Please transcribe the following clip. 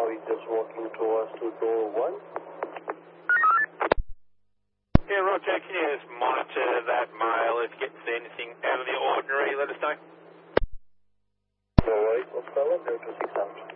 he's just walking towards to door 1. Yeah, Roger, can you just monitor that male? If you get to see anything out of the ordinary, let us know. Alright, what's that one? Go to 600.